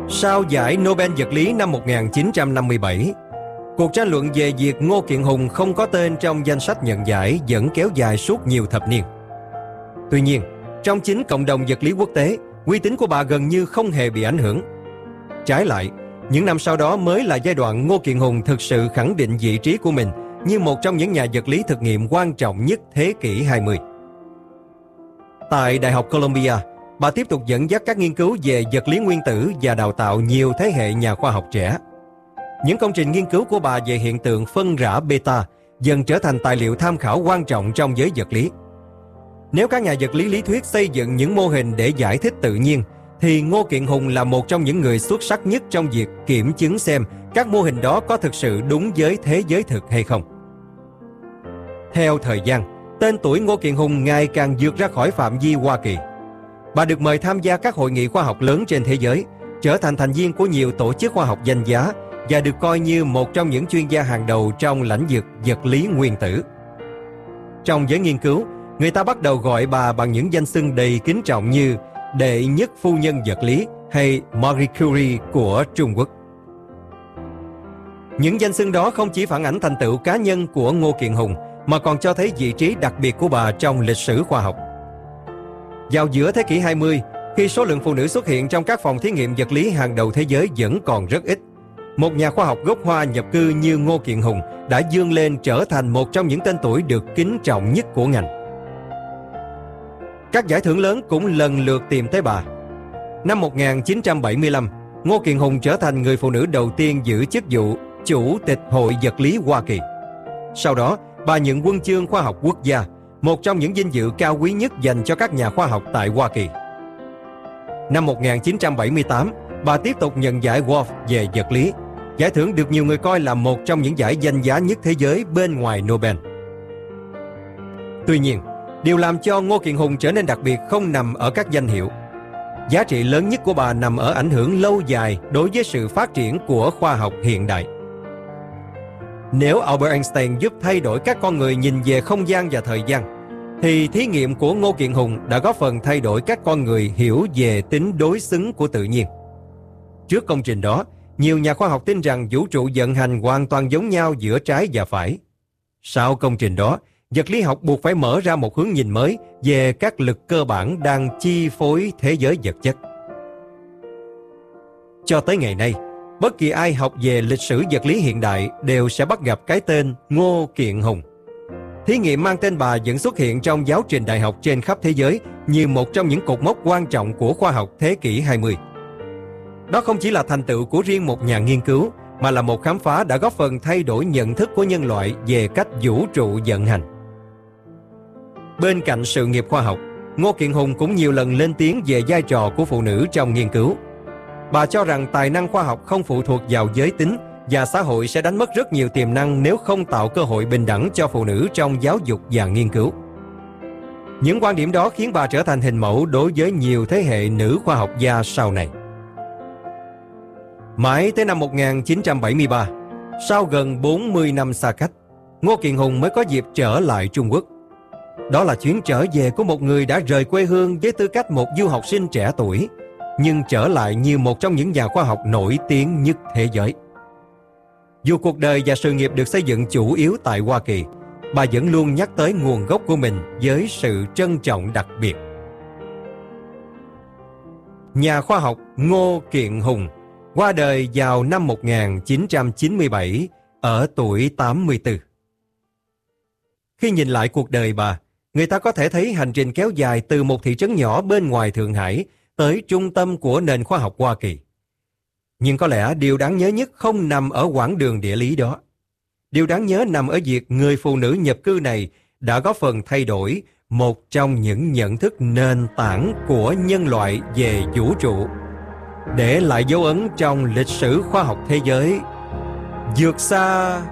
Sau giải Nobel vật lý năm 1957, cuộc tranh luận về việc Ngô Kiện Hùng không có tên trong danh sách nhận giải vẫn kéo dài suốt nhiều thập niên. Tuy nhiên, trong chính cộng đồng vật lý quốc tế, uy tín của bà gần như không hề bị ảnh hưởng. Trái lại, những năm sau đó mới là giai đoạn Ngô Kiện Hùng thực sự khẳng định vị trí của mình như một trong những nhà vật lý thực nghiệm quan trọng nhất thế kỷ 20. Tại Đại học Columbia, bà tiếp tục dẫn dắt các nghiên cứu về vật lý nguyên tử và đào tạo nhiều thế hệ nhà khoa học trẻ. Những công trình nghiên cứu của bà về hiện tượng phân rã beta dần trở thành tài liệu tham khảo quan trọng trong giới vật lý. Nếu các nhà vật lý lý thuyết xây dựng những mô hình để giải thích tự nhiên, thì Ngô Kiện Hùng là một trong những người xuất sắc nhất trong việc kiểm chứng xem các mô hình đó có thực sự đúng với thế giới thực hay không. Theo thời gian, tên tuổi Ngô Kiện Hùng ngày càng vượt ra khỏi phạm vi Hoa Kỳ. Bà được mời tham gia các hội nghị khoa học lớn trên thế giới, trở thành thành viên của nhiều tổ chức khoa học danh giá và được coi như một trong những chuyên gia hàng đầu trong lĩnh vực vật lý nguyên tử. Trong giới nghiên cứu, người ta bắt đầu gọi bà bằng những danh xưng đầy kính trọng như đệ nhất phu nhân vật lý hay Marie Curie của Trung Quốc. Những danh xưng đó không chỉ phản ánh thành tựu cá nhân của Ngô Kiện Hùng mà còn cho thấy vị trí đặc biệt của bà trong lịch sử khoa học. Vào giữa thế kỷ 20, khi số lượng phụ nữ xuất hiện trong các phòng thí nghiệm vật lý hàng đầu thế giới vẫn còn rất ít, một nhà khoa học gốc Hoa nhập cư như Ngô Kiện Hùng đã vươn lên trở thành một trong những tên tuổi được kính trọng nhất của ngành. Các giải thưởng lớn cũng lần lượt tìm tới bà. Năm 1975, Ngô Kiện Hùng trở thành người phụ nữ đầu tiên giữ chức vụ Chủ tịch Hội Vật lý Hoa Kỳ. Sau đó, bà nhận huân chương khoa học quốc gia, một trong những vinh dự cao quý nhất dành cho các nhà khoa học tại Hoa Kỳ. Năm 1978, bà tiếp tục nhận giải Wolf về vật lý, giải thưởng được nhiều người coi là một trong những giải danh giá nhất thế giới bên ngoài Nobel. Tuy nhiên, điều làm cho Ngô Kiện Hùng trở nên đặc biệt không nằm ở các danh hiệu. Giá trị lớn nhất của bà nằm ở ảnh hưởng lâu dài đối với sự phát triển của khoa học hiện đại. Nếu Albert Einstein giúp thay đổi các con người nhìn về không gian và thời gian, thì thí nghiệm của Ngô Kiện Hùng đã góp phần thay đổi các con người hiểu về tính đối xứng của tự nhiên. Trước công trình đó, nhiều nhà khoa học tin rằng vũ trụ vận hành hoàn toàn giống nhau giữa trái và phải. Sau công trình đó, vật lý học buộc phải mở ra một hướng nhìn mới về các lực cơ bản đang chi phối thế giới vật chất. Cho tới ngày nay, bất kỳ ai học về lịch sử vật lý hiện đại đều sẽ bắt gặp cái tên Ngô Kiện Hùng. Thí nghiệm mang tên bà vẫn xuất hiện trong giáo trình đại học trên khắp thế giới như một trong những cột mốc quan trọng của khoa học thế kỷ 20. Đó không chỉ là thành tựu của riêng một nhà nghiên cứu, mà là một khám phá đã góp phần thay đổi nhận thức của nhân loại về cách vũ trụ vận hành. Bên cạnh sự nghiệp khoa học, Ngô Kiện Hùng cũng nhiều lần lên tiếng về vai trò của phụ nữ trong nghiên cứu. Bà cho rằng tài năng khoa học không phụ thuộc vào giới tính và xã hội sẽ đánh mất rất nhiều tiềm năng nếu không tạo cơ hội bình đẳng cho phụ nữ trong giáo dục và nghiên cứu. Những quan điểm đó khiến bà trở thành hình mẫu đối với nhiều thế hệ nữ khoa học gia sau này. Mãi tới năm 1973, sau gần 40 năm xa cách, Ngô Kiện Hùng mới có dịp trở lại Trung Quốc. Đó là chuyến trở về của một người đã rời quê hương với tư cách một du học sinh trẻ tuổi, nhưng trở lại như một trong những nhà khoa học nổi tiếng nhất thế giới. Dù cuộc đời và sự nghiệp được xây dựng chủ yếu tại Hoa Kỳ, bà vẫn luôn nhắc tới nguồn gốc của mình với sự trân trọng đặc biệt. Nhà khoa học Ngô Kiện Hùng qua đời vào năm 1997 ở tuổi 84. Khi nhìn lại cuộc đời bà, người ta có thể thấy hành trình kéo dài từ một thị trấn nhỏ bên ngoài Thượng Hải tới trung tâm của nền khoa học Hoa Kỳ. Nhưng có lẽ điều đáng nhớ nhất không nằm ở quãng đường địa lý đó. Điều đáng nhớ nằm ở việc người phụ nữ nhập cư này đã góp phần thay đổi một trong những nhận thức nền tảng của nhân loại về vũ trụ, để lại dấu ấn trong lịch sử khoa học thế giới vượt xa